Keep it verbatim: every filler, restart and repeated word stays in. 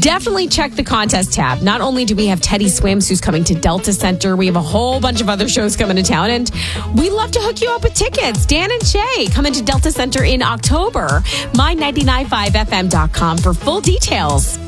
definitely check the contest tab. Not only do we have Teddy Swims, who's coming to Delta Center, we have a whole bunch of other shows coming to town, and we love to hook you up with tickets. Dan and Shay coming to Delta Center in October. my ninety-nine point five F M dot com for full details.